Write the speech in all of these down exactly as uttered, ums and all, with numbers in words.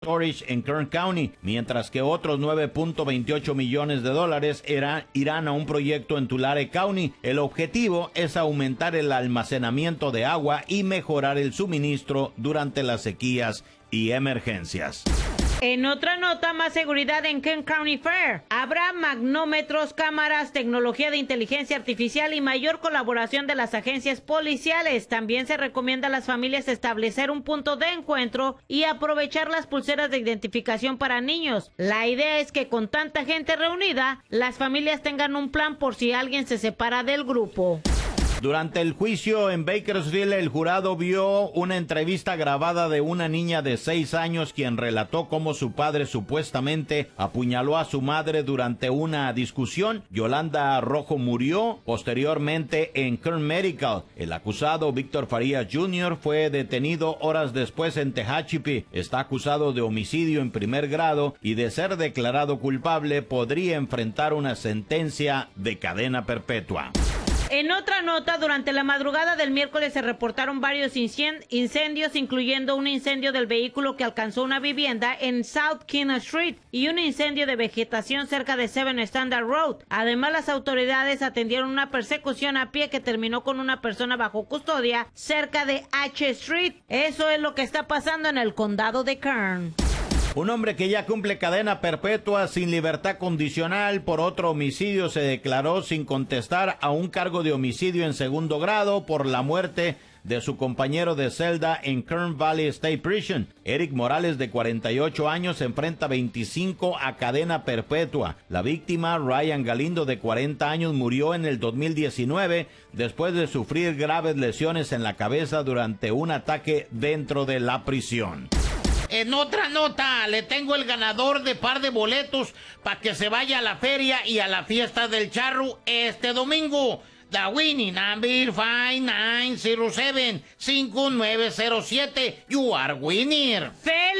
Storage en Kern County, mientras que otros nueve punto veintiocho millones de dólares era, irán a un proyecto en Tulare County. El objetivo es aumentar el almacenamiento de agua y mejorar el suministro durante las sequías y emergencias. En otra nota, más seguridad en Kern County Fair. Habrá magnómetros, cámaras, tecnología de inteligencia artificial y mayor colaboración de las agencias policiales. También se recomienda a las familias establecer un punto de encuentro y aprovechar las pulseras de identificación para niños. La idea es que con tanta gente reunida, las familias tengan un plan por si alguien se separa del grupo. Durante el juicio en Bakersfield, el jurado vio una entrevista grabada de una niña de seis años quien relató cómo su padre supuestamente apuñaló a su madre durante una discusión. Yolanda Rojo murió posteriormente en Kern Medical. El acusado, Víctor Farías junior, fue detenido horas después en Tehachapi. Está acusado de homicidio en primer grado y de ser declarado culpable podría enfrentar una sentencia de cadena perpetua. En otra nota, durante la madrugada del miércoles se reportaron varios incendios, incluyendo un incendio del vehículo que alcanzó una vivienda en South King Street y un incendio de vegetación cerca de Seven Standard Road. Además, las autoridades atendieron una persecución a pie que terminó con una persona bajo custodia cerca de H Street. Eso es lo que está pasando en el condado de Kern. Un hombre que ya cumple cadena perpetua sin libertad condicional por otro homicidio se declaró sin contestar a un cargo de homicidio en segundo grado por la muerte de su compañero de celda en Kern Valley State Prison. Eric Morales, de cuarenta y ocho años, se enfrenta veinticinco a cadena perpetua. La víctima, Ryan Galindo, de cuarenta años, murió en el dos mil diecinueve después de sufrir graves lesiones en la cabeza durante un ataque dentro de la prisión. En otra nota, le tengo el ganador de par de boletos para que se vaya a la feria y a la fiesta del charro este domingo. The winning number five nine zero seven cinco nueve cero siete. You are winner.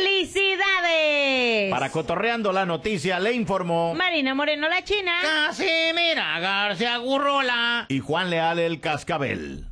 ¡Felicidades! Para Cotorreando la Noticia le informó Marina Moreno, la China. Casimira García Gurrola y Juan Leal, el Cascabel.